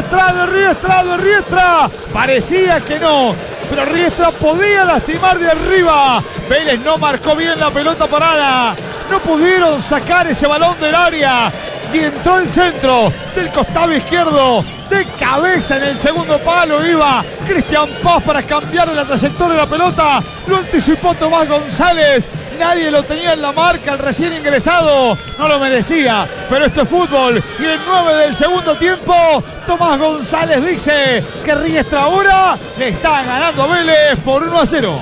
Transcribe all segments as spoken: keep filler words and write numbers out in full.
Riestra, de Riestra, de Riestra. Parecía que no, pero Riestra podía lastimar de arriba. Vélez no marcó bien la pelota parada. No pudieron sacar ese balón del área. Y entró el centro del costado izquierdo. De cabeza en el segundo palo iba Cristian Paz para cambiar la trayectoria de la pelota. Lo anticipó Tomás González. Nadie lo tenía en la marca, el recién ingresado. No lo merecía, pero esto es fútbol. Y el nueve del segundo tiempo, Tomás González dice que Riestra ahora le está ganando a Vélez por uno a cero.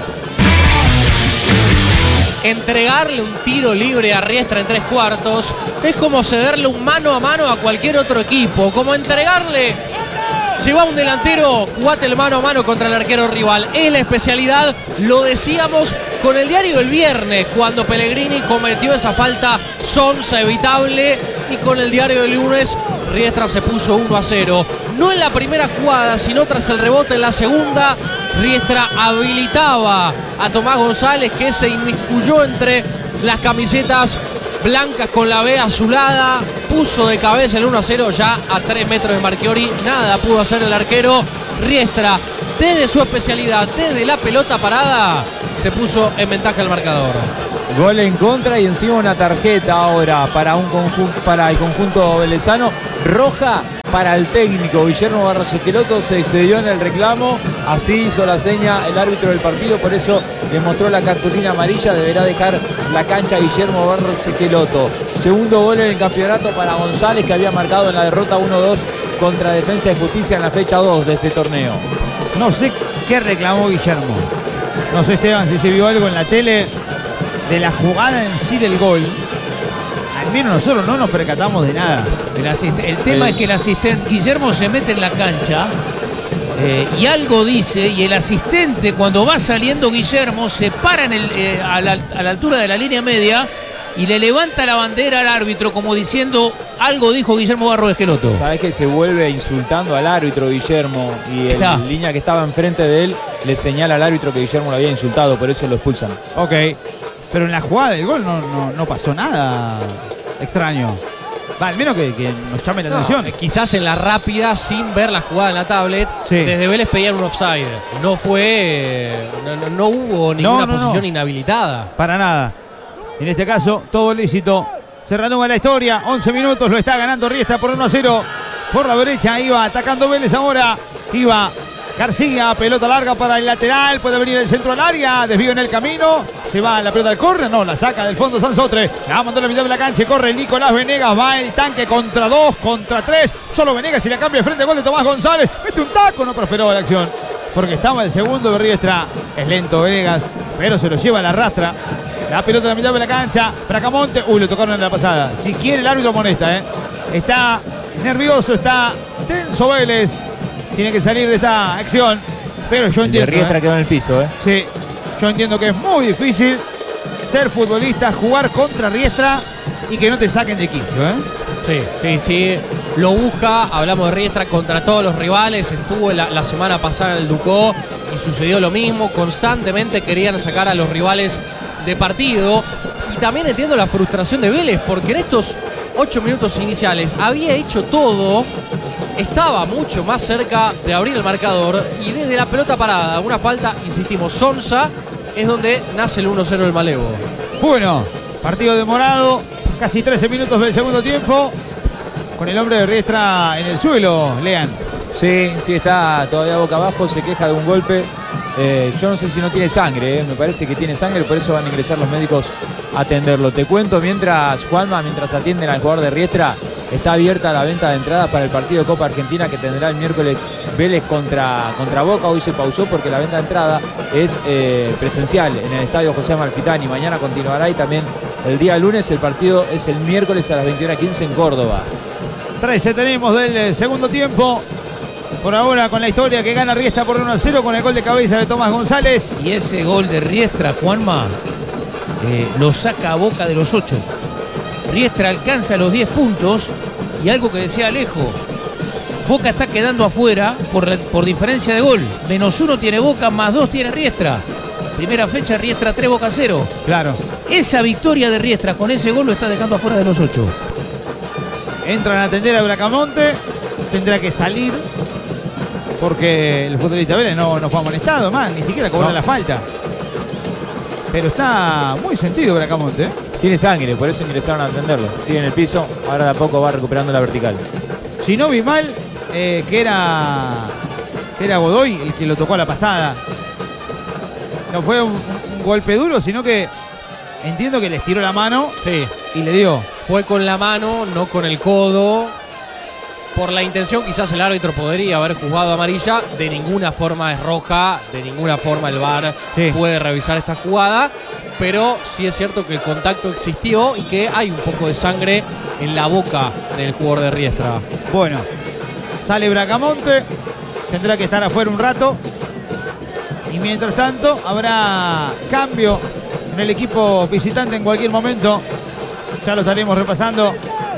Entregarle un tiro libre a Riestra en tres cuartos es como cederle un mano a mano a cualquier otro equipo. Como entregarle, lleva un delantero, jugate el mano a mano contra el arquero rival. Es la especialidad, lo decíamos con el diario el viernes, cuando Pellegrini cometió esa falta sonsa evitable. Y con el diario el lunes, Riestra se puso uno a cero. No en la primera jugada, sino tras el rebote en la segunda. Riestra habilitaba a Tomás González, que se inmiscuyó entre las camisetas blancas con la B azulada. Puso de cabeza el uno a cero ya a tres metros de Marchiori. Nada pudo hacer el arquero. Riestra, desde su especialidad, desde la pelota parada, se puso en ventaja el marcador. Gol en contra y encima una tarjeta ahora para, un conjunto, para el conjunto velezano. Roja para el técnico Guillermo Barros Esqueloto. Se excedió en el reclamo. Así hizo la seña el árbitro del partido. Por eso le mostró la cartulina amarilla. Deberá dejar la cancha Guillermo Barros Esqueloto. Segundo gol en el campeonato para González, que había marcado en la derrota uno dos contra Defensa y Justicia en la fecha dos de este torneo. No sé qué reclamó Guillermo. No sé, Esteban, si se vio algo en la tele de la jugada en sí del gol. Al menos nosotros no nos percatamos de nada. El, el tema el... es que el asistente Guillermo se mete en la cancha eh, y algo dice, y el asistente, cuando va saliendo Guillermo, se para en el, eh, a, la, a la altura de la línea media y le levanta la bandera al árbitro como diciendo algo dijo Guillermo Barros Esqueloto. Sabes que se vuelve insultando al árbitro Guillermo, y el Está. línea que estaba enfrente de él le señala al árbitro que Guillermo lo había insultado, por eso lo expulsan. Ok. Pero en la jugada del gol no, no, no pasó nada extraño. Va, al menos que, que nos llame la no, atención. Eh, quizás en la rápida, sin ver la jugada en la tablet, sí. Desde Vélez pedían un offside. No fue. Eh, no, no, no hubo ninguna no, no, posición no. inhabilitada. Para nada. En este caso, todo lícito. Se reanuda la historia. once minutos, lo está ganando Riestra por uno a cero. Por la derecha iba atacando Vélez ahora. Iba García, pelota larga para el lateral, puede venir el centro al área, desvío en el camino, se va la pelota al córner, no, la saca del fondo Sansotre, la va a mandar a la mitad de la cancha y corre Nicolás Venegas, va el tanque contra dos, contra tres, solo Venegas y la cambia de frente, gol de Tomás González, mete un taco, no prosperó la acción, porque estaba el segundo de Riestra, es lento Venegas, pero se lo lleva a la rastra, la pelota en la mitad de la cancha, Bracamonte, uy, lo tocaron en la pasada, si quiere el árbitro amonesta, eh, está nervioso, está tenso Vélez. Tiene que salir de esta acción. Pero yo entiendo. El de Riestra ¿eh? quedó en el piso, ¿eh? Sí. Yo entiendo que es muy difícil ser futbolista, jugar contra Riestra y que no te saquen de quicio, ¿eh? Sí, sí, sí. Lo busca. Hablamos de Riestra contra todos los rivales. Estuvo la, la semana pasada en el Ducó y sucedió lo mismo. Constantemente querían sacar a los rivales de partido. Y también entiendo la frustración de Vélez, porque en estos ocho minutos iniciales había hecho todo. Estaba mucho más cerca de abrir el marcador y desde la pelota parada, una falta, insistimos, sonsa, es donde nace el uno cero del Malevo. Bueno, partido demorado, casi trece minutos del segundo tiempo, con el hombre de Riestra en el suelo, Lean. Sí, sí, está todavía boca abajo, se queja de un golpe. Eh, yo no sé si no tiene sangre, eh. me parece que tiene sangre, por eso van a ingresar los médicos a atenderlo. Te cuento, mientras, Juanma, mientras atienden al jugador de Riestra, está abierta la venta de entradas para el partido de Copa Argentina que tendrá el miércoles Vélez contra, contra Boca. Hoy se pausó porque la venta de entrada es eh, presencial en el estadio José Amalfitani. Mañana continuará y también el día lunes. El partido es el miércoles a las veintiuna quince en Córdoba. trece tenemos del segundo tiempo. Por ahora con la historia que gana Riestra por uno a cero con el gol de cabeza de Tomás González. Y ese gol de Riestra, Juanma, eh, lo saca a Boca de los ocho. Riestra alcanza los diez puntos y algo que decía Alejo, Boca está quedando afuera por, la, por diferencia de gol. Menos uno tiene Boca, más dos tiene Riestra. Primera fecha, Riestra tres, Boca cero. Claro. Esa victoria de Riestra con ese gol lo está dejando afuera de los ocho. Entran a atender a Bracamonte. tendrá que salir porque el futbolista Vélez no, no fue amonestado más, ni siquiera cobró No. la falta. Pero está muy sentido Bracamonte, ¿eh? Tiene sangre, por eso ingresaron a atenderlo. Sigue en el piso, ahora de a poco va recuperando la vertical. Si no vi mal, eh, que era que era Godoy el que lo tocó a la pasada. No fue un, un golpe duro, sino que entiendo que le estiró la mano Sí, y le dio. fue con la mano, no con el codo. Por la intención, quizás el árbitro podría haber jugado amarilla. De ninguna forma es roja, de ninguna forma el V A R Sí. puede revisar esta jugada. Pero sí es cierto que el contacto existió y que hay un poco de sangre en la boca del jugador de Riestra. Bueno, sale Bracamonte, tendrá que estar afuera un rato. Y mientras tanto, habrá cambio en el equipo visitante en cualquier momento. Ya lo estaremos repasando,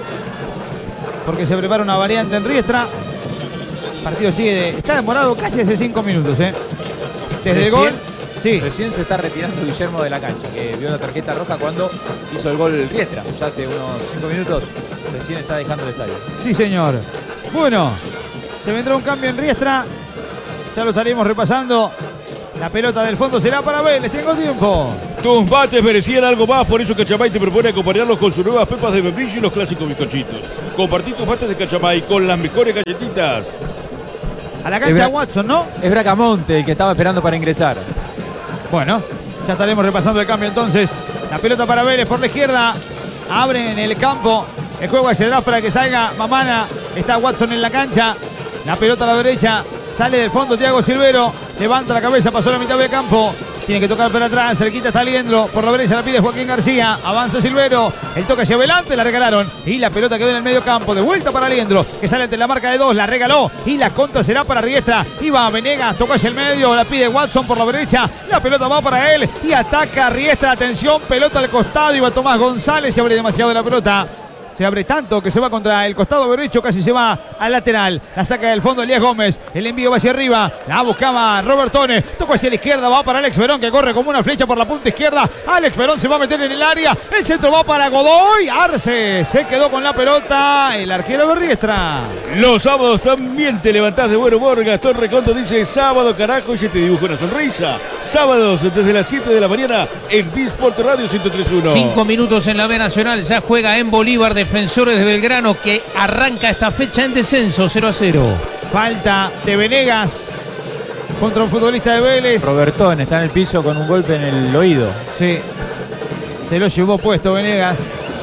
porque se prepara una variante en Riestra. El partido sigue, de, está demorado casi hace cinco minutos, ¿eh? Desde el Recién- gol, sí. Recién se está retirando Guillermo de la cancha, que vio la tarjeta roja cuando hizo el gol Riestra. Ya hace unos cinco minutos recién está dejando el estadio. Sí, señor. Bueno, se vendrá un cambio en Riestra. Ya lo estaremos repasando. La pelota del fondo será para Vélez. Tengo tiempo. Tus mates merecían algo más, por eso Cachamay te propone acompañarlos con sus nuevas pepas de membrillo y los clásicos bizcochitos. Compartí tus mates de Cachamay con las mejores galletitas. A la Es cancha Bra- Watson, ¿no? Es Bracamonte el que estaba esperando para ingresar. Bueno, ya estaremos repasando el cambio entonces. La pelota para Vélez por la izquierda. Abre en el campo. El juego hacia atrás para que salga Mamana. Está Watson en la cancha. La pelota a la derecha. Sale del fondo Thiago Silvero. Levanta la cabeza, pasó la mitad del campo. Tiene que tocar para atrás. Cerquita está Liendro. Por la derecha la pide Joaquín García. Avanza Silvero. El toque hacia adelante. La regalaron. Y la pelota quedó en el medio campo. De vuelta para Liendro. Que sale ante la marca de dos. La regaló. Y la contra será para Riestra. Iba Venegas. Tocó hacia el medio. La pide Watson por la derecha. La pelota va para él. Y ataca Riestra. Atención. Pelota al costado. Iba Tomás González. Se abre demasiado la pelota. Se abre tanto que se va contra el costado derecho, casi se va al lateral. La saca del fondo Elías Gómez. El envío va hacia arriba. La buscaba Robertone. Tocó hacia la izquierda. Va para Alex Verón, que corre como una flecha por la punta izquierda. Alex Verón se va a meter en el área. El centro va para Godoy. Arce se quedó con la pelota. El arquero de Riestra. Los sábados también te levantás de buen humor. Gastón Recondo dice sábado, carajo, y se te dibuja una sonrisa. Sábados desde las siete de la mañana en Disport Radio ciento tres punto uno. Cinco minutos en la B Nacional. Ya juega en Bolívar Defensores de Belgrano, que arranca esta fecha en descenso cero a cero. Falta de Venegas contra un futbolista de Vélez. Robertón está en el piso con un golpe en el oído. Sí. Se lo llevó puesto Venegas.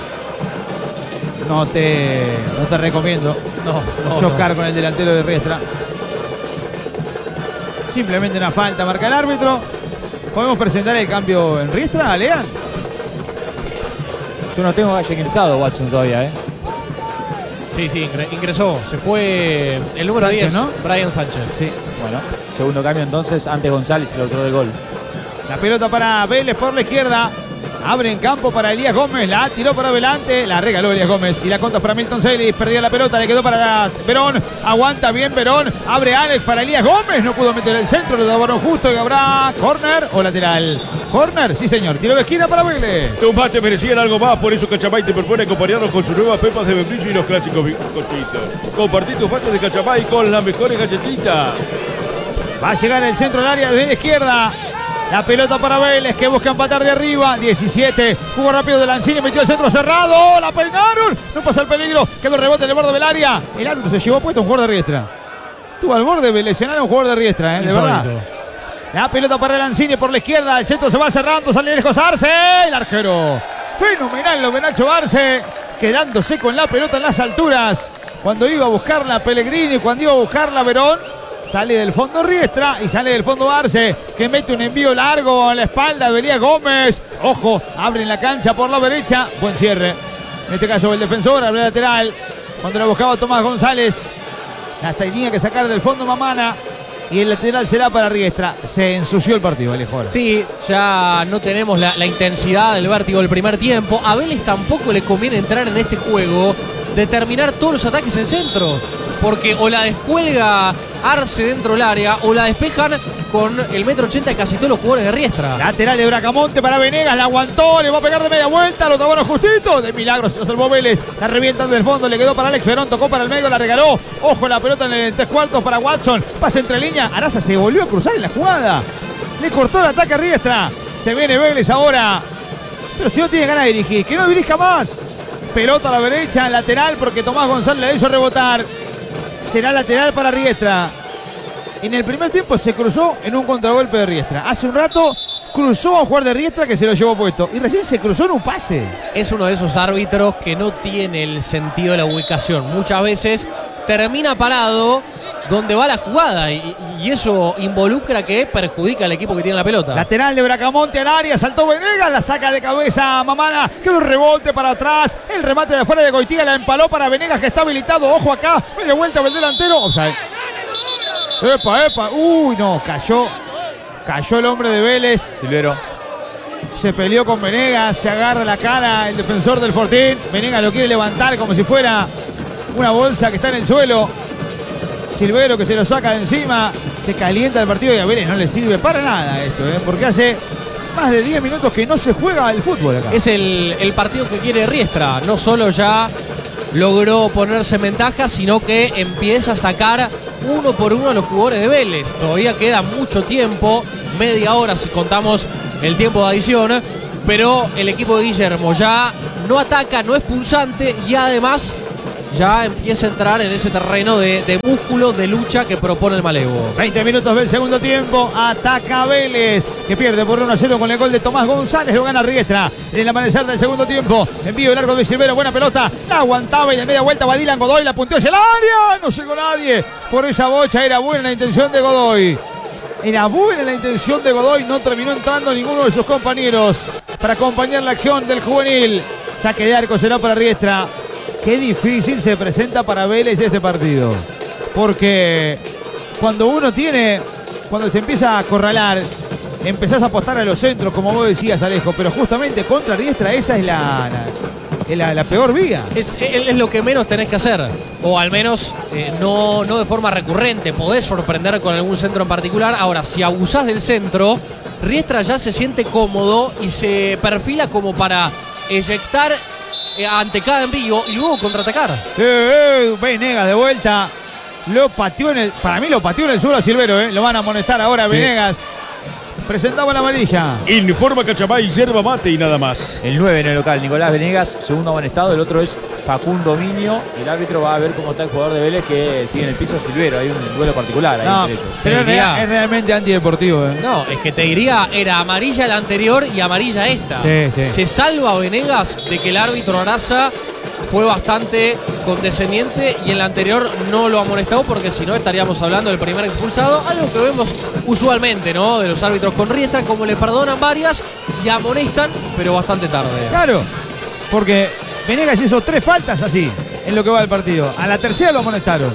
No te, no te recomiendo No, no, chocar no. con el delantero de Riestra. Simplemente una falta, marca el árbitro. ¿Podemos presentar el cambio en Riestra, Lean? Yo no tengo que haya ingresado Watson todavía, ¿eh? Sí, sí, ingre- ingresó. Se fue el número Sánchez, diez, ¿no? Brian Sánchez. Sí. Bueno, segundo cambio entonces, antes González, el autor del gol. La pelota para Vélez por la izquierda. Abre en campo para Elías Gómez. La tiró para adelante. La regaló Elías Gómez. Y la contra para Milton Celis. Perdió la pelota. Le quedó para Verón. Aguanta bien Verón. Abre Alex para Elías Gómez. No pudo meter el centro. Lo daban justo. Y habrá córner o lateral. Córner, sí señor. Tiro de esquina para Vélez. Tus mates merecían algo más, por eso Cachamay te propone acompañarlos con sus nuevas pepas de membrillo y los clásicos bizcochitos. Compartí tus mates de Cachamay con las mejores galletitas. Va a llegar el centro del área desde la izquierda. La pelota para Vélez, que busca empatar de arriba. diecisiete. Jugó rápido de Lanzini. Metió el centro cerrado. La peinaron. No pasa el peligro. Quedó el rebote en el borde del área. El árbitro se llevó puesto un jugador de Riestra. Estuvo al borde de lesionar a un jugador de Riestra, ¿eh? De verdad. Insólito. La pelota para Lanzini por la izquierda. El centro se va cerrando. Sale lejos Arce. El arquero. Fenomenal lo de Nacho Arce. Quedándose con la pelota en las alturas. Cuando iba a buscarla Pellegrini. Cuando iba a buscarla Verón. Sale del fondo Riestra y sale del fondo Arce, que mete un envío largo a la espalda de Elías Gómez. Ojo, abre en la cancha por la derecha. Buen cierre. En este caso el defensor, abre lateral. Cuando lo buscaba Tomás González. La tenía que sacar del fondo Mamana. Y el lateral será para Riestra. Se ensució el partido, Alejo. Sí, ya no tenemos la, la intensidad del vértigo del primer tiempo. A Vélez tampoco le conviene entrar en este juego de terminar todos los ataques en centro. porque o la descuelga Arce dentro del área o la despejan con el metro ochenta de casi todos los jugadores de Riestra. Lateral de Bracamonte para Venegas, la aguantó, le va a pegar de media vuelta, lo tomó justito, de milagro se lo salvó Vélez, la revienta desde el fondo, le quedó para Alex Verón, tocó para el medio, la regaló, ojo la pelota en el tres cuartos para Watson, pasa entre línea, Araza se volvió a cruzar en la jugada, le cortó el ataque a Riestra, se viene Vélez ahora, pero si no tiene ganas de dirigir, que no dirija más, pelota a la derecha, lateral porque Tomás González la hizo rebotar, será lateral para Riestra. En el primer tiempo se cruzó en un contragolpe de Riestra. Hace un rato cruzó a un jugador de Riestra que se lo llevó puesto. Y recién se cruzó en un pase. Es uno de esos árbitros que no tiene el sentido de la ubicación. Muchas veces termina parado donde va la jugada. Y, y eso involucra que perjudica al equipo que tiene la pelota. Lateral de Bracamonte al área. Saltó Venegas. La saca de cabeza Mamana. Quedó un rebote para atrás. El remate de afuera de Goitía. La empaló para Venegas que está habilitado. Ojo acá. Media vuelta el delantero. O sea, Epa, epa, uy, no, cayó, cayó el hombre de Vélez. Silvero. Se peleó con Venegas, se agarra la cara el defensor del Fortín. Venegas lo quiere levantar como si fuera una bolsa que está en el suelo. Silvero que se lo saca de encima, se calienta el partido y a Vélez no le sirve para nada esto, ¿eh? Porque hace más de diez minutos que no se juega el fútbol acá. Es el, el partido que quiere Riestra, no solo ya logró ponerse en ventaja, sino que empieza a sacar uno por uno a los jugadores de Vélez. Todavía queda mucho tiempo, media hora si contamos el tiempo de adición, pero el equipo de Guillermo ya no ataca, no es punzante y además ya empieza a entrar en ese terreno de, de músculo, de lucha que propone el Malevo. veinte minutos del segundo tiempo, ataca Vélez, que pierde por uno a cero con el gol de Tomás González, lo gana Riestra en el amanecer del segundo tiempo. Envío largo de Silvero, buena pelota, la aguantaba y de media vuelta va Dylan Godoy, la punteó hacia el área, no llegó nadie por esa bocha, era buena la intención de Godoy. Era buena la intención de Godoy, no terminó entrando ninguno de sus compañeros para acompañar la acción del juvenil. Saque de arco será para Riestra. Qué difícil se presenta para Vélez este partido. Porque cuando uno tiene, cuando se empieza a acorralar, empezás a apostar a los centros, como vos decías, Alejo. Pero justamente contra Riestra esa es la, la, la, la peor vía. Es, es lo que menos tenés que hacer. O al menos eh, no, no de forma recurrente. Podés sorprender con algún centro en particular. Ahora, si abusás del centro, Riestra ya se siente cómodo y se perfila como para eyectar ante cada envío y luego contraatacar. Eh, eh, Venegas de vuelta. Lo pateó en el. Para mí lo pateó en el suelo a Silvero, eh. Lo van a amonestar ahora sí. Venegas. Presentamos la amarilla. Informa Cachamay, yerba mate y nada más. El nueve en el local, Nicolás Venegas, segundo amonestado. El otro es Facundo Miño. El árbitro va a ver cómo está el jugador de Vélez que sigue en el piso Silvero. Hay un duelo particular ahí no, entre ellos. Pero es, real, es realmente antideportivo. Eh. No, es que te diría, era amarilla la anterior y amarilla esta. Sí, sí. Se salva Venegas de que el árbitro Araza fue bastante condescendiente y en la anterior no lo amonestó porque si no estaríamos hablando del primer expulsado, algo que vemos usualmente, ¿no? De los árbitros con Riestra, como le perdonan varias y amonestan, pero bastante tarde. Claro, porque Venegas hizo tres faltas así en lo que va del partido. A la tercera lo amonestaron.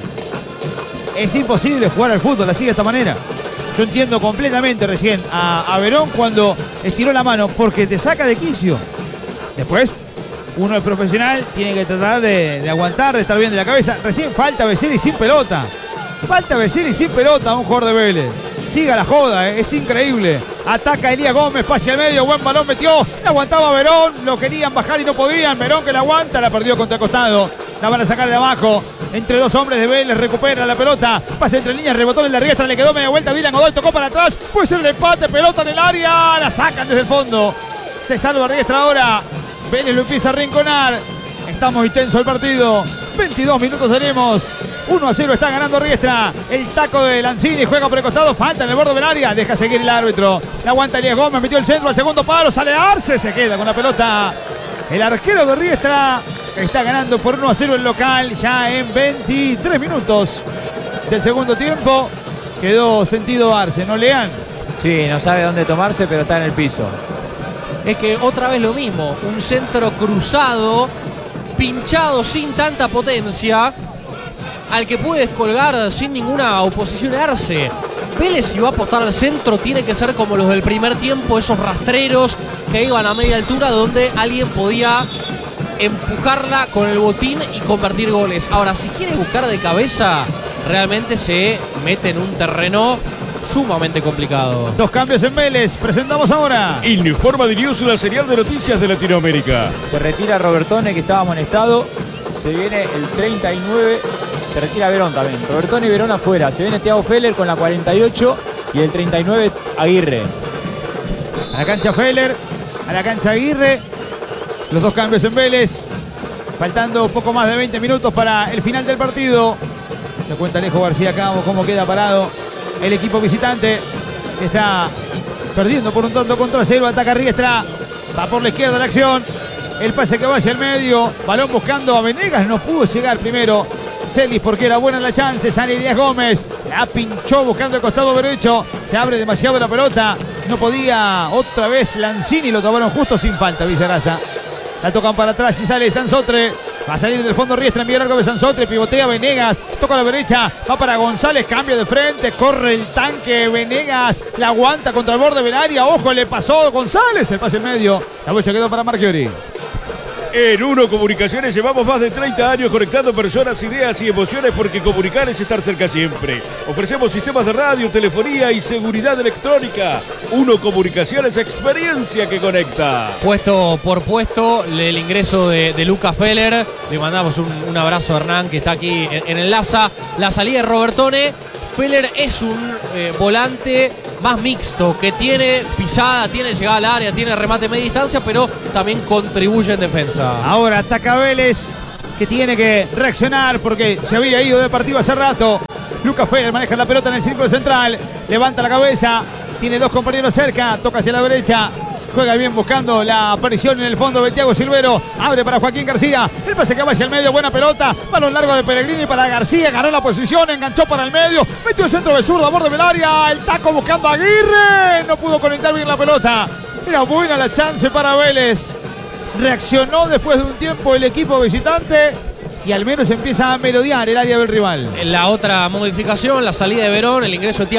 Es imposible jugar al fútbol así de esta manera. Yo entiendo completamente recién a, a Verón cuando estiró la mano porque te saca de quicio. Después uno es profesional, tiene que tratar de, de aguantar, de estar bien de la cabeza. Recién falta Becerri sin pelota. Falta Becerri sin pelota a un jugador de Vélez. Siga la joda, eh, es increíble. Ataca Elías Gómez, pase al medio, buen balón metió. La aguantaba Verón, lo querían bajar y no podían. Verón que la aguanta, la perdió contra el costado. La van a sacar de abajo. Entre dos hombres de Vélez, recupera la pelota. Pase entre líneas, rebotó en la Riestra, le quedó media vuelta. Dylan Godoy tocó para atrás. Puede ser el empate, pelota en el área. La sacan desde el fondo. Se salva Riestra ahora. Vélez lo empieza a rinconar. Estamos intenso el partido. veintidós minutos tenemos. uno a cero está ganando Riestra. El taco de Lanzini juega por el costado. Falta en el borde del área. Deja seguir el árbitro. La aguanta Elías Gómez. Metió el centro al segundo palo. Sale Arce. Se queda con la pelota. El arquero de Riestra está ganando por uno a cero el local. Ya en veintitrés minutos del segundo tiempo. Quedó sentido Arce. ¿No, Lean? Sí, no sabe dónde tomarse, pero está en el piso. Es que otra vez lo mismo, un centro cruzado, pinchado sin tanta potencia, al que puede descolgar sin ninguna oposición a Arce. Vélez, si va a apostar al centro, tiene que ser como los del primer tiempo, esos rastreros que iban a media altura donde alguien podía empujarla con el botín y convertir goles. Ahora, si quiere buscar de cabeza, realmente se mete en un terreno sumamente complicado. Dos cambios en Vélez. Presentamos ahora. Informa de News, la serial de noticias de Latinoamérica. Se retira Robertone, que estaba amonestado. Se viene el treinta y nueve. Se retira Verón también. Robertone y Verón afuera. Se viene Thiago Feller con la cuarenta y ocho. Y el treinta y nueve Aguirre. A la cancha Feller. A la cancha Aguirre. Los dos cambios en Vélez. Faltando poco más de veinte minutos para el final del partido. Le cuenta Alejo García Cabo cómo queda parado el equipo visitante. Está perdiendo por un tanto contra cero. Ataca Riestra. Va por la izquierda la acción. El pase que va hacia el medio. Balón buscando a Venegas. No pudo llegar primero Celis porque era buena la chance. Sale Elías Gómez. La pinchó buscando el costado derecho. Se abre demasiado la pelota. No podía otra vez Lanzini. Lo tomaron justo sin falta Villarraza. La tocan para atrás y sale Sansotre. Va a salir del fondo Riestra, envía largo de Sansotre, pivotea Venegas, toca a la derecha, va para González, cambio de frente, corre el tanque Venegas, la aguanta contra el borde del área, ojo, le pasó González, el pase en medio, la bocha quedó para Marchiori. En Uno Comunicaciones llevamos más de treinta años conectando personas, ideas y emociones porque comunicar es estar cerca siempre. Ofrecemos sistemas de radio, telefonía y seguridad electrónica. Uno Comunicaciones, experiencia que conecta. Puesto por puesto el ingreso de, de Luca Feller. Le mandamos un, un abrazo a Hernán que está aquí en, en el Laza. La salida de Robertone. Feller es un eh, volante más mixto, que tiene pisada, tiene llegada al área, tiene remate media distancia, pero también contribuye en defensa. Ahora ataca Vélez, que tiene que reaccionar porque se había ido de partido hace rato. Lucas Feller maneja la pelota en el círculo central, levanta la cabeza, tiene dos compañeros cerca, toca hacia la derecha. Juega bien buscando la aparición en el fondo de Thiago Silvero. Abre para Joaquín García. El pase que va hacia el medio. Buena pelota. Balón largo de Pellegrini para García. Ganó la posición. Enganchó para el medio. Metió el centro de zurdo a borde del área. El taco buscando a Aguirre. No pudo conectar bien la pelota. Era buena la chance para Vélez. Reaccionó después de un tiempo el equipo visitante. Y al menos empieza a merodear el área del rival. La otra modificación, la salida de Verón, el ingreso de Thiago